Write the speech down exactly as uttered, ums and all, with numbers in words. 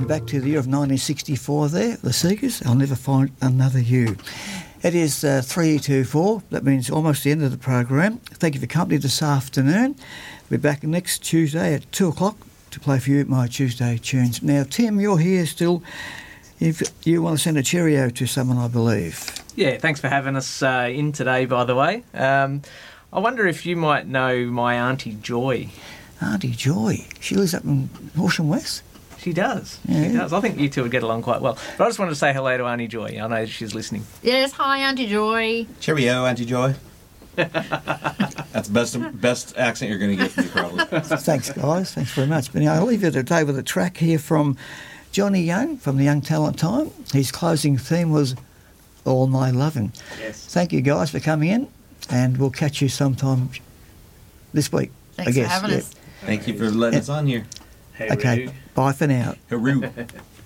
back to the year of nineteen sixty-four there, the Seekers, I'll Never Find Another You. It is uh, three to four, that means almost the end of the program. Thank you for company this afternoon. We're back next Tuesday at two o'clock to play for you my Tuesday tunes. Now, Tim, you're here still. If you want to send a cheerio to someone, I believe. Yeah, thanks for having us uh, in today, by the way. Um, I wonder if you might know my Auntie Joy. Auntie Joy? She lives up in Horsham West? She does. Yeah. She does. I think you two would get along quite well. But I just wanted to say hello to Auntie Joy. I know she's listening. Yes, hi, Auntie Joy. Cheerio, Auntie Joy. That's the best, best accent you're going to get from me, probably. Thanks, guys. Thanks very much. But I'll leave you today with a track here from Johnny Young from the Young Talent Time. His closing theme was All My Lovin'. Yes. Thank you, guys, for coming in, and we'll catch you sometime this week. Thanks I guess. for having Yeah. us. Thank you for letting us on here. Okay, bye for now. Hooroo.